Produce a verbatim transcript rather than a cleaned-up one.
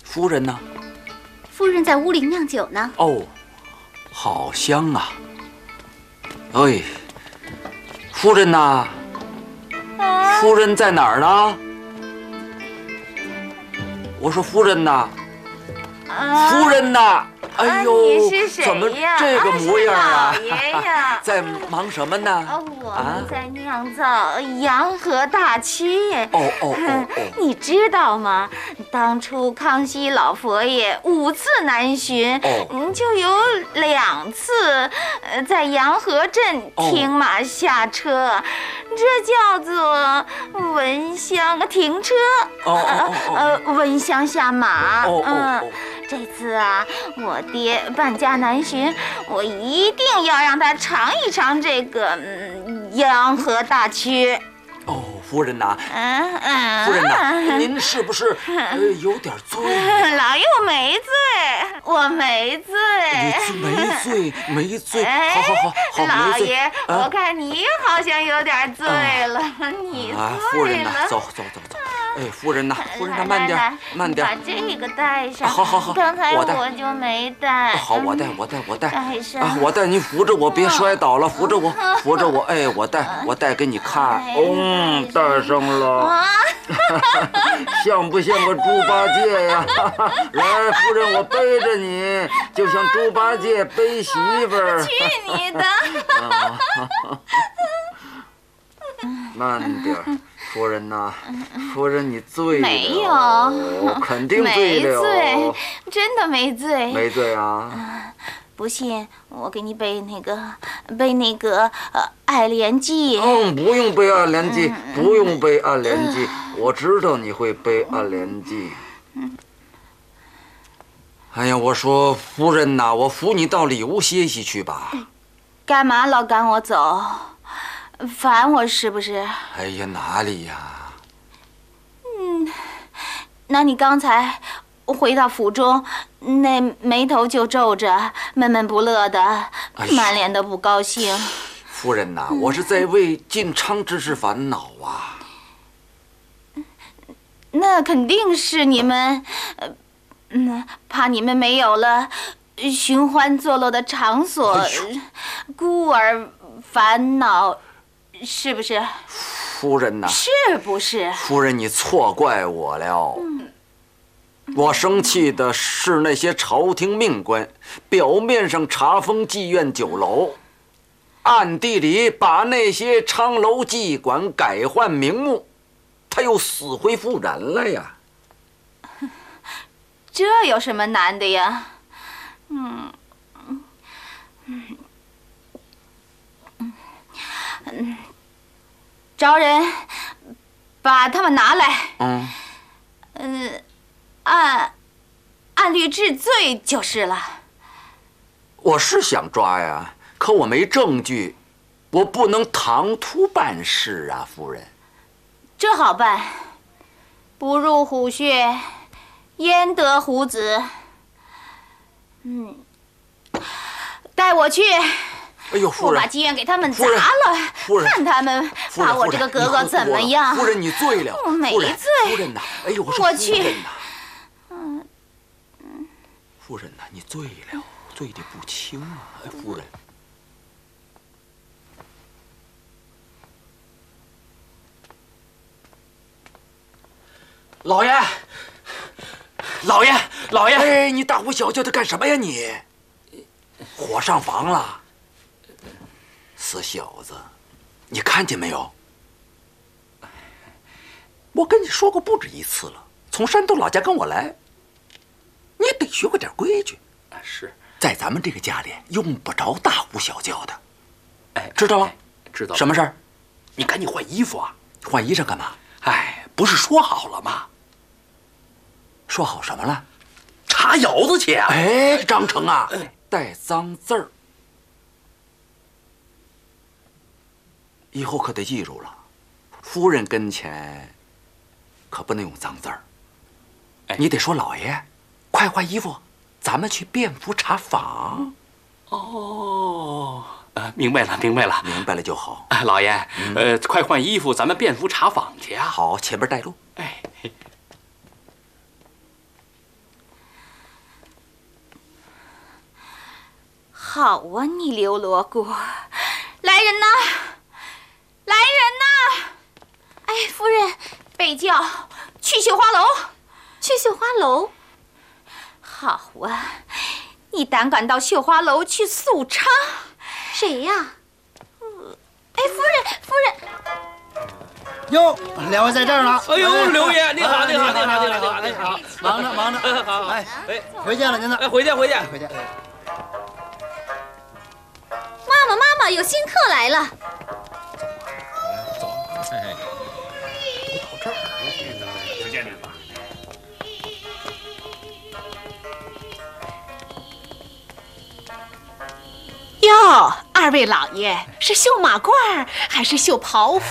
夫人呢？ 夫人在屋里酿酒呢。 哦，好香啊！哎，夫人呐， 啊、 夫人在哪儿呢？我说夫人呐， 啊、 夫人呐！哎呦， 你是谁呀？ 怎么这个模样啊？ 老爷呀， 在忙什么呢？ 啊，我们在酿造洋河大曲。 哦哦哦哦， 你知道吗？当初康熙老佛爷五次南巡， 哦， 就有两次呃在洋河镇停马下车，哦、这叫做闻香停车。 哦哦哦， 呃，闻香下马。 哦哦哦。 这次啊，我爹半家南巡，我一定要让他尝一尝这个嗯洋河大曲。 哦，夫人呐， 嗯嗯， 夫人呐，您是不是呃有点醉？ 老爷，我没醉，我没醉。 你没醉，没醉。好好好好， 老爷，我看你好像有点醉了，你醉了。 夫人呐，走走走走。哎，夫人呐，夫人呐，慢点，慢点， 把这个带上。 好好好， 刚才我带， 我就没带。 好，我带，我带，我带。 带上啊，我带，你扶着我，别摔倒了，扶着我，扶着我。哎，我带，我带给你看。嗯，带上了。像不像个猪八戒呀？来，夫人，我背着你，就像猪八戒背媳妇儿。 去你的！ 慢点。夫人呐，夫人你醉了？ 没有， 肯定醉了。 没醉，真的没醉。 没醉啊？ 不信，我给你背那个背那个呃《爱莲记》。 嗯，不用背《爱莲记》，不用背《爱莲记》，我知道你会背《爱莲记》。哎呀，我说夫人呐，我扶你到里屋歇息去吧。 干嘛老赶我走？烦我是不是？ 哎呀，哪里呀？ 嗯，那你刚才回到府中，那眉头就皱着，闷闷不乐的，哎、满脸的不高兴。 夫人呐，我是在为晋昌之事烦恼啊。 那肯定是你们，嗯，怕你们没有了寻欢作乐的场所，哎、故而烦恼。是不是？ 夫人呐， 是不是？ 夫人，你错怪我了。嗯、我生气的是那些朝廷命官，表面上查封妓院酒楼，暗地里把那些昌楼妓馆改换名目，他又死灰复燃了呀。 这有什么难的呀？嗯嗯嗯，找人把他们拿来。嗯，嗯、呃，按按律治罪就是了。 我是想抓呀，可我没证据，我不能唐突办事啊，夫人。 这好办，不入虎穴，焉得虎子？嗯，带我去。 哎呦，夫人！ 我把妓院给他们砸了，看他们把我这个格格怎么样？ 夫人，你醉了。 我没醉。 夫人呐，哎呦，我说夫人呐，嗯嗯，夫人呐，你醉了，醉得不轻啊，哎，夫人。老爷，老爷，老爷！哎，你大呼小叫的干什么呀你？火上房了。死小子，你看见没有？我跟你说过不止一次了，从山东老家跟我来，你得学会点规矩。 是， 在咱们这个家里用不着大呼小叫的。 哎， 知道吗？ 知道。 什么事儿？ 你赶紧换衣服啊！ 换衣裳干嘛？ 哎，不是说好了吗？ 说好什么了？ 查窑子去啊！ 哎，张成啊，带脏字儿。以后可得记住了，夫人跟前可不能用脏字儿。你得说老爷，快换衣服，咱们去便服茶坊。 哦，呃，明白了，明白了， 明白了就好。 哎，老爷，嗯、呃，快换衣服，咱们便服茶坊去啊。 好，前边带路。 哎， 好啊，你刘罗锅，来人呐！来人呐！哎，夫人，被叫去绣花楼。 去绣花楼？ 好啊，你胆敢到绣花楼去肃娼？ 谁呀？ 哎，夫人，夫人。 哟，两位在这儿呢。 哎呦，刘爷，你好，你好，你好， 你你好，你好， 忙着忙着。 好好， 哎哎， 回见了您呢。 哎，回见，回见， 回见。 妈妈，妈妈，有新客来了。 走，哎，到这儿。 只见你吧。 哟，二位老爷是绣马褂还是绣袍服？